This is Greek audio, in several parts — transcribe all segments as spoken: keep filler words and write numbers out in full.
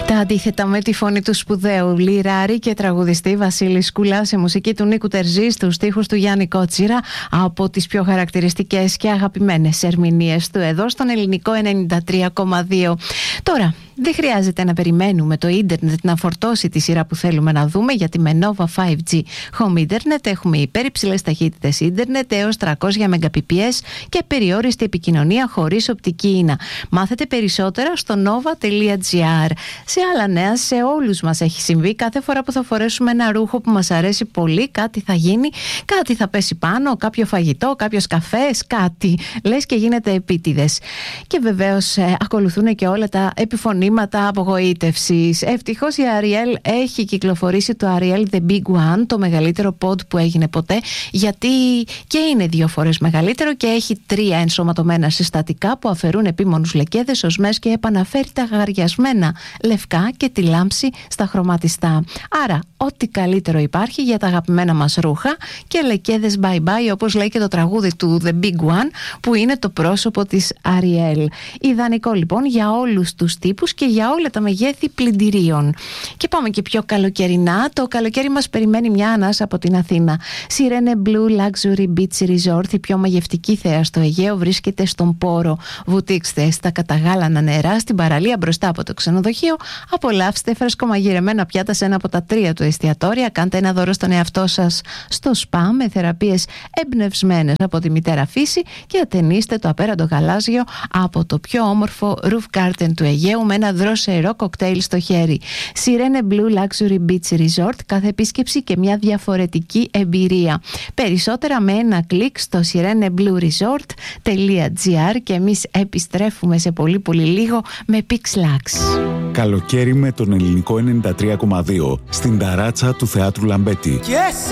Τα αντίθετα με τη φωνή του σπουδαίου λιράρη και τραγουδιστή Βασίλη Σκουλά σε μουσική του Νίκου Τερζή, στους στίχους του Γιάννη Κότσιρα, από τις πιο χαρακτηριστικές και αγαπημένες ερμηνείες του εδώ στον Ελληνικό ενενήντα τρία κόμμα δύο. Τώρα, δεν χρειάζεται να περιμένουμε το ίντερνετ να φορτώσει τη σειρά που θέλουμε να δούμε, γιατί με Nova φάιβ τζι Home Internet έχουμε υπερυψηλές ταχύτητες ίντερνετ έως τριακόσια μεγαμπιτ και περιόριστη επικοινωνία χωρίς οπτική ίνα. Μάθετε περισσότερα στο nova τελεία gr. Σε άλλα νέα, σε όλους μας έχει συμβεί, κάθε φορά που θα φορέσουμε ένα ρούχο που μας αρέσει πολύ, κάτι θα γίνει, κάτι θα πέσει πάνω, κάποιο φαγητό, κάποιος καφές, κάτι. Λες και γίνεται επίτηδες. Και βεβαίως ε, ακολουθούν και όλα τα επιφωνήματα απογοήτευσης. Ευτυχώς η Ariel έχει κυκλοφορήσει το Ariel The Big One, το μεγαλύτερο pod που έγινε ποτέ, γιατί και είναι δύο φορές μεγαλύτερο και έχει τρία ενσωματωμένα συστατικά που αφαιρούν επίμονους λεκέδες, οσμές και επαναφέρει τα γαριασμένα λευκά και τη λάμψη στα χρωματιστά. Άρα, ό,τι καλύτερο υπάρχει για τα αγαπημένα μας ρούχα και λεκέδες bye bye, όπως λέει και το τραγούδι του The Big One, που είναι το πρόσωπο της Ariel. Ιδανικό λοιπόν για όλους τους τύπους και για όλα τα μεγέθη πλυντηρίων. Και πάμε και πιο καλοκαιρινά. Το καλοκαίρι μας περιμένει μια ανάσα από την Αθήνα. Sirene Blue Luxury Beach Resort, η πιο μαγευτική θέα στο Αιγαίο, βρίσκεται στον Πόρο. Βουτήξτε στα καταγάλανα νερά στην παραλία μπροστά από το ξενοδοχείο. Απολαύστε φρεσκομαγειρεμένα πιάτα σε ένα από τα τρία του εστιατόρια. Κάντε ένα δώρο στον εαυτό σας στο σπα με θεραπείες εμπνευσμένες από τη μητέρα φύση και ατενίστε το απέραντο γαλάζιο από το πιο όμορφο roof garden του Αιγαίου με ένα δροσερό κοκτέιλ στο χέρι. Sirene Blue Luxury Beach Resort, κάθε επίσκεψη και μια διαφορετική εμπειρία. Περισσότερα με ένα κλικ στο sirene blue resort τελεία gr και εμείς επιστρέφουμε σε πολύ πολύ λίγο με Pixlax. Καλοκαίρι με τον Ελληνικό ενενήντα τρία κόμμα δύο στην ταράτσα του Θεάτρου Λαμπέτη. Και εσύ,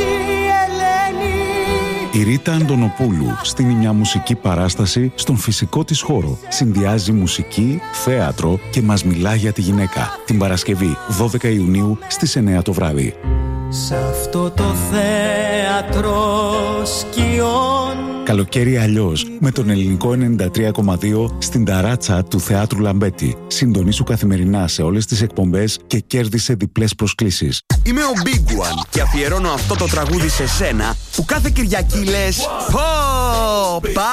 Ελένη. Η Ρίτα Αντωνοπούλου στείνει μια μουσική παράσταση στον φυσικό της χώρο. Συνδυάζει μουσική, θέατρο και μας μιλά για τη γυναίκα. Την Παρασκευή δώδεκα Ιουνίου στις εννιά το βράδυ. Σ' αυτό το θέατρο σκιών. Καλοκαίρι αλλιώς με τον Ελληνικό ενενήντα τρία κόμμα δύο στην ταράτσα του Θεάτρου Λαμπέτη. Συντονίσου καθημερινά σε όλες τις εκπομπές και κέρδισε διπλές προσκλήσεις. Είμαι ο Big One και αφιερώνω αυτό το τραγούδι σε σένα που κάθε Κυριακή λες «Πω,